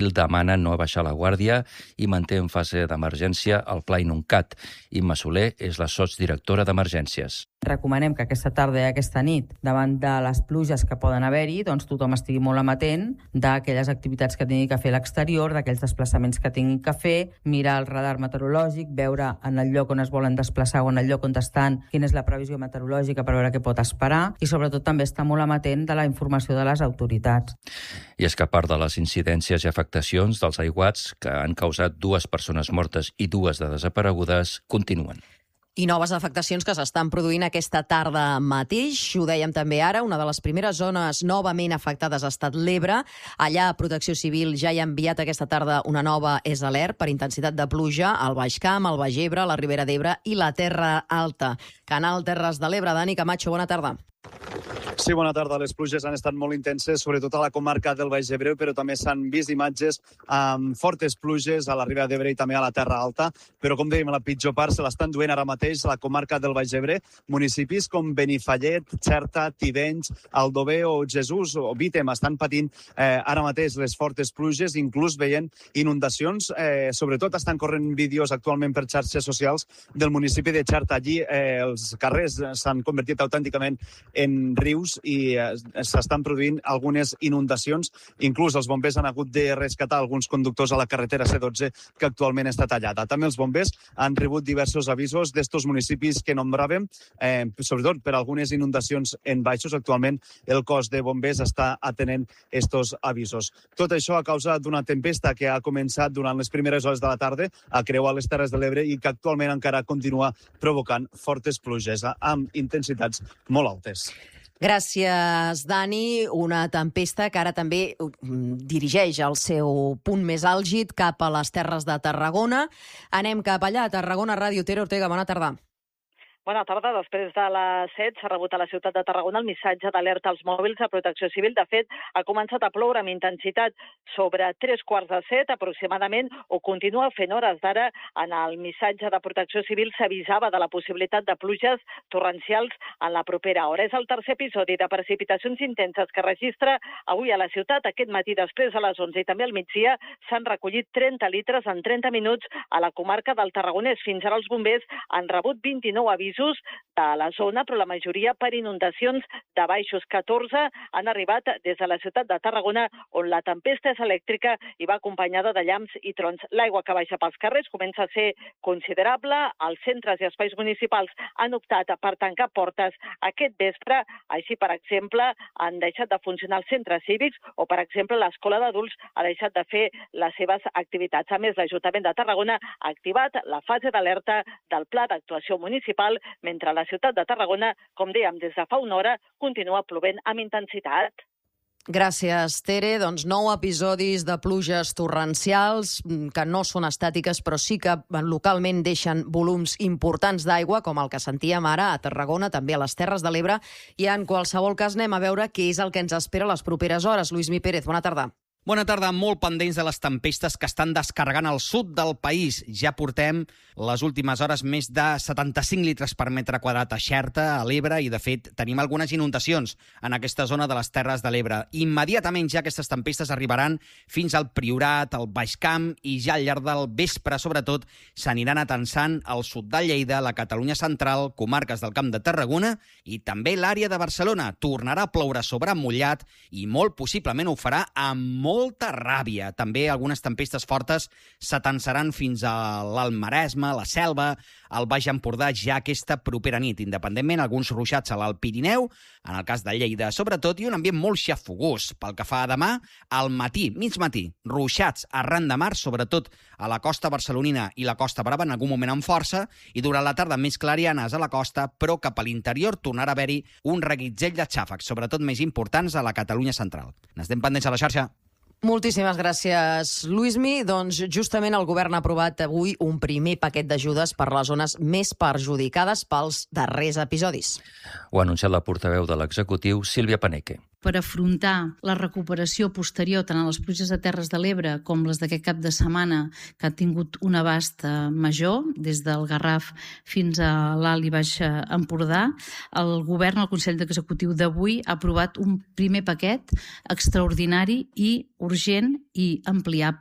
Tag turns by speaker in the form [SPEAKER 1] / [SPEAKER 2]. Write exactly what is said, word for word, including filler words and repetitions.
[SPEAKER 1] demana no baixar la guàrdia i manté en fase d'emergència el Pla Inuncat. Imma Soler és la sotsdirectora d'Emergències.
[SPEAKER 2] Recomanem que aquesta tarda i aquesta nit, davant de les pluges que poden haver-hi, doncs tothom estigui molt amatent d'aquelles activitats que tingui que fer a l'exterior, d'aquells desplaçaments que tinguin que fer, mirar el radar meteorològic, veure en el lloc on es volen desplaçar o en el lloc on estan quina és la previsió meteorològica per veure què pot esperar i sobretot també estar molt amatent de la informació de les autoritats.
[SPEAKER 1] I és que a part de les incidències i afectacions dels aiguats que han causat dues persones mortes i dues de desaparegudes, continuen.
[SPEAKER 3] I noves afectacions que s'estan produint aquesta tarda mateix. Ho dèiem també ara, una de les primeres zones novament afectades ha estat l'Ebre. Allà Protecció Civil ja hi ha enviat aquesta tarda una nova és alert per intensitat de pluja al Baix Camp, al Baix Ebre, la Ribera d'Ebre i la Terra Alta. Canal Terres de l'Ebre, Dani Camacho, bona tarda.
[SPEAKER 4] Sí, bona tarda. Les pluges han estat molt intenses, sobretot a la comarca del Baix Ebre, però també s'han vist imatges amb fortes pluges a la Ribera d'Ebre i també a la Terra Alta. Però, com dèiem, la pitjor part se l'estan duent ara mateix a la comarca del Baix Ebre. Municipis com Benifallet, Xerta, Tivenys, Aldover o Jesús o Vítem estan patint eh, ara mateix les fortes pluges, inclús veient inundacions. Eh, sobretot estan corrent vídeos actualment per xarxes socials del municipi de Xerta. Allí eh, els carrers s'han convertit autènticament en rius i eh, s'estan produint algunes inundacions. Inclús els bombers han hagut de rescatar alguns conductors a la carretera C dotze que actualment està tallada. També els bombers han rebut diversos avisos d'estos municipis que nombràvem, eh, sobretot per algunes inundacions en baixos. Actualment el cos de bombers està atenent estos avisos. Tot això a causa d'una tempesta que ha començat durant les primeres hores de la tarda a creuar les Terres de l'Ebre i que actualment encara continua provocant fortes pluges amb intensitats molt altes.
[SPEAKER 3] Gràcies, Dani. Una tempesta que ara també dirigeix el seu punt més àlgid cap a les Terres de Tarragona. Anem cap allà, a Tarragona Ràdio. Tere Ortega, bona tarda.
[SPEAKER 5] Bona tarda. Després de les set s'ha rebut a la ciutat de Tarragona el missatge d'alerta als mòbils de Protecció Civil. De fet, ha començat a ploure amb intensitat sobre tres quarts de set aproximadament, o continua fent hores d'ara. En el missatge de Protecció Civil s'avisava de la possibilitat de pluges torrencials en la propera hora. És el tercer episodi de precipitacions intenses que registra avui a la ciutat. Aquest matí, després de les onze i també al migdia, s'han recollit trenta litres en trenta minuts a la comarca del Tarragonès. Fins ara els bombers han rebut vint-i-nou avisos de la zona, però la majoria per inundacions de baixos. catorze han arribat des de la ciutat de Tarragona, on la tempesta és elèctrica i va acompanyada de llamps i trons. L'aigua que baixa pels carrers comença a ser considerable. Els centres i espais municipals han optat per tancar portes aquest vespre. Així, per exemple, han deixat de funcionar els centres cívics o, per exemple, l'escola d'adults ha deixat de fer les seves activitats. A més, l'Ajuntament de Tarragona ha activat la fase d'alerta del Pla d'Actuació Municipal, mentre la ciutat de Tarragona, com dèiem des de fa una hora, continua plovent amb intensitat.
[SPEAKER 3] Gràcies, Tere. Doncs nou episodis de pluges torrencials que no són estàtiques, però sí que localment deixen volums importants d'aigua, com el que sentíem ara a Tarragona, també a les Terres de l'Ebre. I en qualsevol cas anem a veure què és el que ens espera les properes hores. Luismi Pérez, bona tarda.
[SPEAKER 6] Bona tarda, molt pendents de les tempestes que estan descarregant al sud del país. Ja portem les últimes hores més de setanta-cinc litres per metre quadrat a Xerta, a l'Ebre, i de fet tenim algunes inundacions en aquesta zona de les Terres de l'Ebre. Immediatament ja aquestes tempestes arribaran fins al Priorat, al Baix Camp, i ja al llarg del vespre, sobretot, s'aniran atensant al sud de Lleida, la Catalunya central, comarques del Camp de Tarragona i també l'àrea de Barcelona. Tornarà a ploure sobre mullat i molt possiblement ho farà amb molta ràbia. També algunes tempestes fortes s'atansaran fins a l'Almaresme, la Selva, al Baix Empordà ja aquesta propera nit. Independentment, alguns ruixats a l'Alt Pirineu, en el cas de Lleida sobretot, i un ambient molt xafogós. Pel que fa a demà, al matí, mig matí, ruixats arran de mar, sobretot a la costa barcelonina i la costa brava, en algun moment amb força, i durant la tarda més clarianes a la costa, però cap a l'interior tornarà a haver-hi un reguitzell de xàfecs, sobretot més importants a la Catalunya central. N'estem pendents a la xarxa.
[SPEAKER 3] Moltíssimes gràcies, Luismi. Doncs justament el govern ha aprovat avui un primer paquet d'ajudes per les zones més perjudicades pels darrers episodis.
[SPEAKER 1] Ho ha anunciat la portaveu de l'executiu, Sílvia Paneque.
[SPEAKER 7] Per afrontar la recuperació posterior tant a les pluges de Terres de l'Ebre com les d'aquest cap de setmana, que ha tingut un abast major, des del Garraf fins a l'Alt i Baix Empordà, el govern, el Consell Executiu d'avui, ha aprovat un primer paquet extraordinari i urgent urgent i ampliar